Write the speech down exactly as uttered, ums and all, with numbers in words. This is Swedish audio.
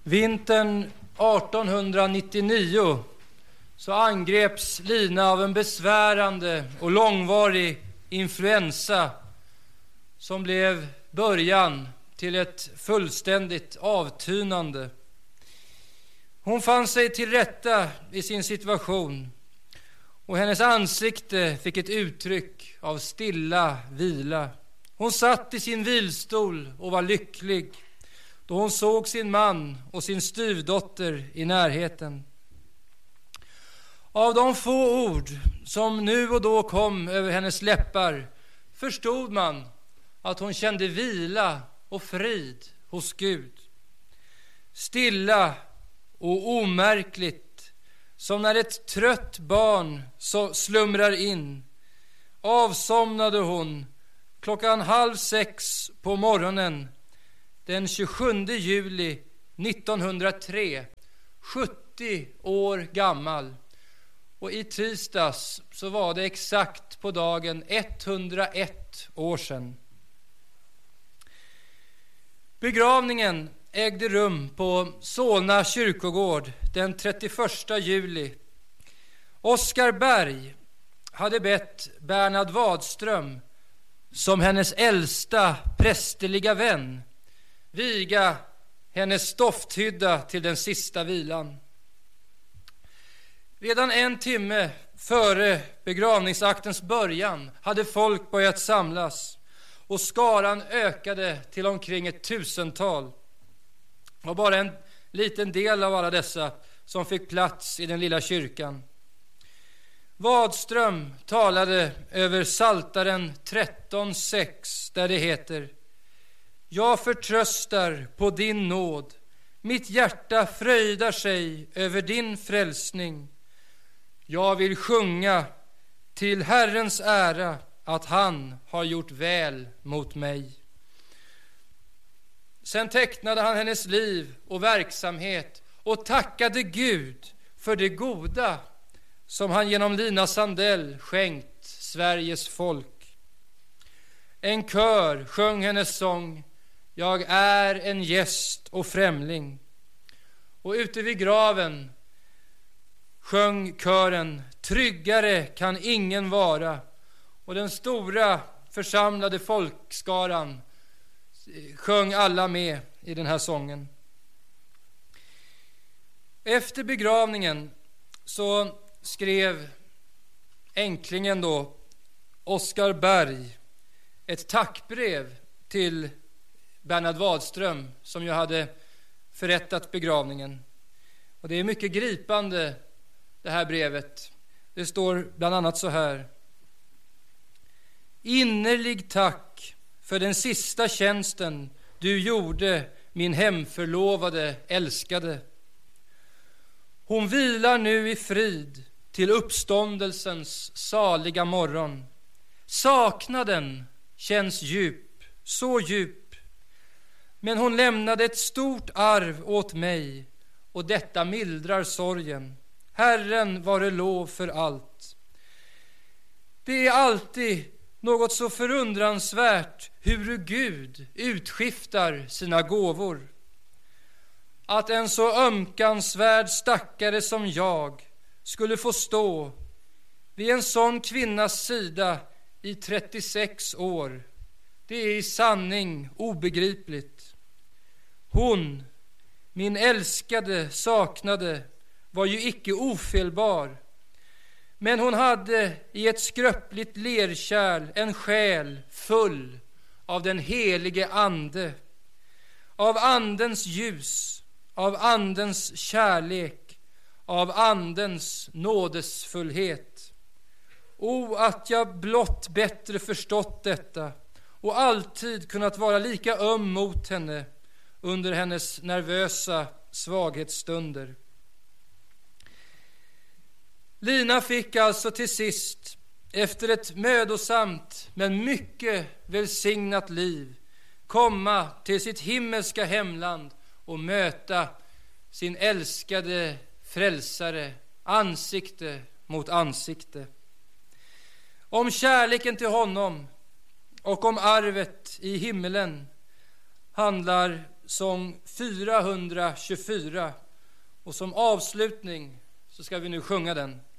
Vintern artonhundranittionio så angreps Lina av en besvärande och långvarig influensa som blev början till ett fullständigt avtynande. Hon fann sig till rätta i sin situation och hennes ansikte fick ett uttryck av stilla vila. Hon satt i sin vilstol och var lycklig då hon såg sin man och sin styvdotter i närheten. Av de få ord som nu och då kom över hennes läppar förstod man att hon kände vila och frid hos Gud. Stilla och omärkligt, som när ett trött barn så slumrar in, avsomnade hon klockan halv sex på morgonen den tjugosjunde juli nittonhundratre, sjuttio år gammal. Och i tisdags så var det exakt på dagen etthundraett år sedan. Begravningen ägde rum på Solna kyrkogård den trettioförsta juli. Oskar Berg hade bett Bernhard Wadström, som hennes äldsta prästerliga vän, viga hennes stofthydda till den sista vilan. Redan en timme före begravningsaktens början hade folk börjat samlas och skaran ökade till omkring ett tusental. Och bara en liten del av alla dessa som fick plats i den lilla kyrkan. Wadström talade över Psaltaren tretton sex där det heter: Jag förtröstar på din nåd, mitt hjärta fröjdar sig över din frälsning. Jag vill sjunga till Herrens ära att han har gjort väl mot mig. Sen tecknade han hennes liv och verksamhet och tackade Gud för det goda som han genom Lina Sandell skänkt Sveriges folk. En kör sjöng hennes sång: Jag är en gäst och främling. Och ute vid graven sjöng kören: Tryggare kan ingen vara. Och den stora församlade folkskaran sjöng alla med i den här sången. Efter begravningen så skrev änklingen då Oskar Berg ett tackbrev till Bernhard Wadström, som ju hade förrättat begravningen. Och det är mycket gripande, det här brevet. Det står bland annat så här: Innerlig tack för den sista tjänsten du gjorde min hemförlovade älskade. Hon vilar nu i frid till uppståndelsens saliga morgon. Saknaden känns djup, så djup. Men hon lämnade ett stort arv åt mig, och detta mildrar sorgen. Herren vare lov för allt. Det är alltid något så förundransvärt hur Gud utskiftar sina gåvor. Att en så ömkansvärd stackare som jag skulle få stå vid en sån kvinnas sida i trettiosex år, det är i sanning obegripligt. Hon, min älskade, saknade, var ju icke ofelbar, men hon hade i ett skröpligt lerkärl en själ full av den helige ande, av andens ljus, av andens kärlek, av andens nådesfullhet. O, att jag blott bättre förstått detta och alltid kunnat vara lika öm mot henne under hennes nervösa svaghetsstunder. Lina fick alltså till sist, efter ett mödosamt men mycket välsignat liv, komma till sitt himmelska hemland och möta sin älskade frälsare ansikte mot ansikte. Om kärleken till honom och om arvet i himmelen handlar sång fyrahundratjugofyra och som avslutning så ska vi nu sjunga den.